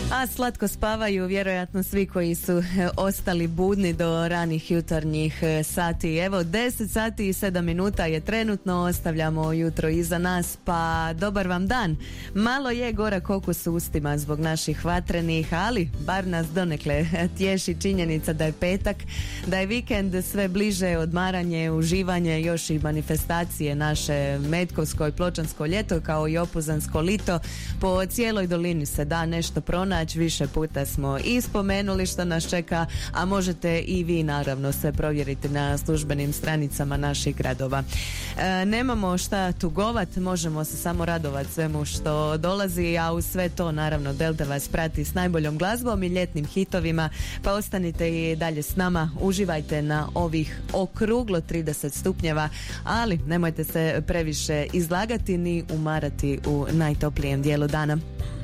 A slatko spavaju vjerojatno svi koji su ostali budni do ranih jutarnjih sati. Evo 10 sati i 7 minuta je trenutno, ostavljamo jutro iza nas, pa dobar vam dan. Malo je gorak okus u ustima zbog naših vatrenih, ali bar nas donekle tješi činjenica da je petak, da je vikend sve bliže, odmaranje, uživanje, još i manifestacije naše metkovsko i pločansko ljeto kao i opuzansko lito. Po cijeloj dolini se da nešto pronaći, više puta smo i spomenuli što nas čeka, a možete i vi naravno sve provjeriti na službenim stranicama naših gradova. Nemamo šta tugovat, možemo se samo radovati svemu što dolazi, a uz sve to naravno Delta vas prati s najboljom glazbom i ljetnim hitovima, pa ostanite i dalje s nama, uživajte na ovih okruglo 30 stupnjeva, ali nemojte se previše izlagati ni umarati u najtoplijem dijelu dana.